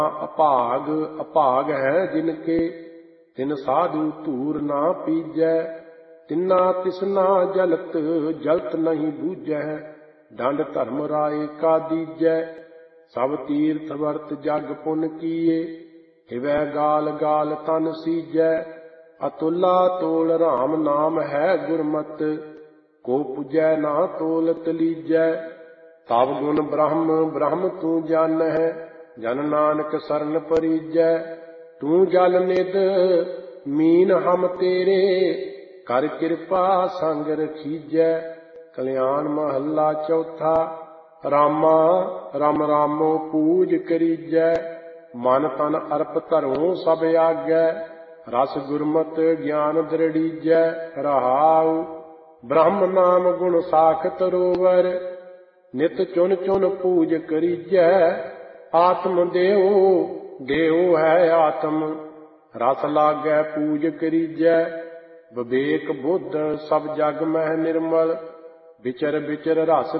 ਅਭਾਗ ਅਭਾਗ ਹੈ ਜਿਨ ਕੇ, ਤਿਨ ਸਾਧੂ ਧੂਰ ਨਾ ਪੀਜੈ। ਤਿਨਾ ਤਿਸਨਾ ਜਲਤ ਜਲਤ ਨਹੀਂ ਬੂਝੈ, ਡੰਡ ਧਰਮ ਰਾਏ ਕਾ ਦੀਜੈ। ਸਭ ਤੀਰਥ ਵਰਤ ਜਗ ਪੁਨ ਕੀਏ, ਹਿਵੈ ਗਾਲ ਗਾਲ ਤਨ ਸੀਜੈ। ਅਤੁਲਾ ਤੋਲ ਰਾਮ ਨਾਮ ਹੈ ਗੁਰਮਤਿ, ਕੋ ਪੁਜੈ ਨਾ ਤੋਲਤ ਲੀਜੈ। ਤਬ ਗੁਣ ਬ੍ਰਹਮ ਬ੍ਰਹਮ ਤੂੰ ਜਾਣਹਿ, ਜਨ ਨਾਨਕ ਸਰਨ ਪਰੀਜੈ। ਤੂੰ ਜਲ ਨਿਧ ਮੀਨ ਹਮ ਤੇਰੇ, ਕਰ ਕਿਰਪਾ ਸੰਗ ਰਖੀਜੈ। ਕਲਿਆਣ ਮਹੱਲਾ ਚੌਥਾ। ਰਾਮਾ ਰਾਮ ਰਾਮੋ ਪੂਜ ਕਰੀਜੈ, ਮਨ ਤਨ ਅਰਪ ਧਰੋਂ ਸਭ ਆਗੈ। ਰਸ ਗੁਰਮਤਿ ਗਿਆਨ ਦ੍ਰਿੜੀਜੈ। ਰਹਾਉ ਬ੍ਰਹਮ ਨਾਮ ਗੁਣ ਸਾਖਤ ਰੋਵਰ, ਨਿਤ ਚੁਨ ਚੁਨ ਪੂਜ ਕਰੀਜੈ। ਆਤਮ ਦੇਉ ਦੇਉ ਹੈ ਆਤਮ, ਰਸ ਲਾਗੈ ਪੂਜ ਕਰੀਜੈ। ਵਿਵੇਕ ਬੁੱਧ ਸਭ ਜਗ ਮਹਿ ਨਿਰਮਲ, ਵਿਚਰ ਵਿਚਰ ਰਸ